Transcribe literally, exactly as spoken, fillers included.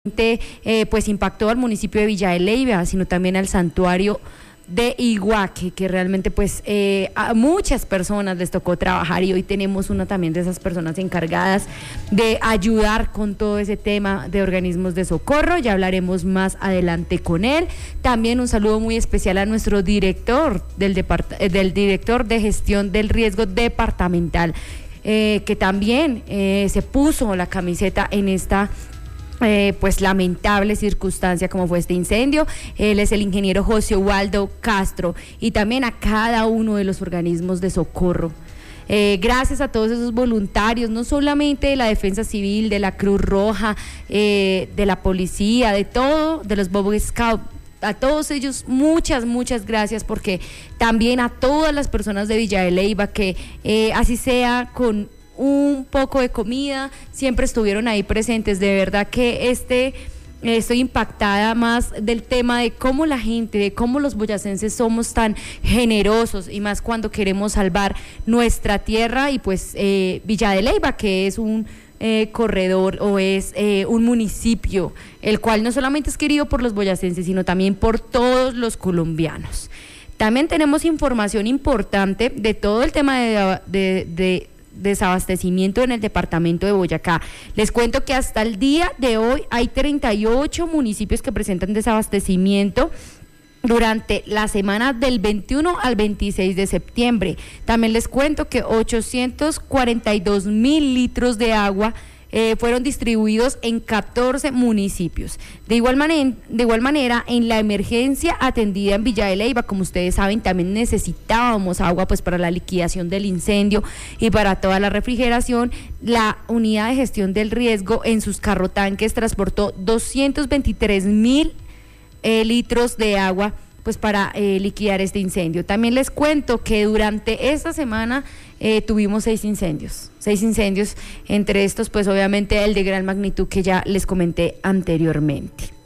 Eh, pues impactó al municipio de Villa de Leyva, sino también al santuario de Iguaque, que realmente pues eh, a muchas personas les tocó trabajar, y hoy tenemos una también de esas personas encargadas de ayudar con todo ese tema de organismos de socorro. Ya hablaremos más adelante con él. También un saludo muy especial a nuestro director del, depart del director de gestión del riesgo departamental, eh, que también eh, se puso la camiseta en esta Eh, pues lamentable circunstancia como fue este incendio. Él es el ingeniero José Waldo Castro, y también a cada uno de los organismos de socorro. Eh, gracias a todos esos voluntarios, no solamente de la Defensa Civil, de la Cruz Roja, eh, de la policía, de todo, de los Boy Scouts. A todos ellos muchas, muchas gracias, porque también a todas las personas de Villa de Leyva que eh, así sea con un poco de comida, siempre estuvieron ahí presentes. De verdad que este eh, estoy impactada más del tema de cómo la gente, de cómo los boyacenses somos tan generosos, y más cuando queremos salvar nuestra tierra. Y pues eh, Villa de Leyva, que es un eh, corredor o es eh, un municipio el cual no solamente es querido por los boyacenses, sino también por todos los colombianos. También tenemos información importante de todo el tema de, de, de desabastecimiento en el departamento de Boyacá. Les cuento que hasta el día de hoy hay treinta y ocho municipios que presentan desabastecimiento durante la semana del veintiuno al veintiséis de septiembre. También les cuento que ochocientos cuarenta y dos mil litros de agua Eh, fueron distribuidos en catorce municipios. De igual, manera, de igual manera, en la emergencia atendida en Villa de Leyva, como ustedes saben, también necesitábamos agua pues para la liquidación del incendio y para toda la refrigeración. La unidad de gestión del riesgo en sus carrotanques transportó doscientos veintitrés mil eh, litros de agua pues para eh, liquidar este incendio. También les cuento que durante esta semana eh, tuvimos seis incendios, seis incendios, entre estos pues obviamente el de gran magnitud que ya les comenté anteriormente.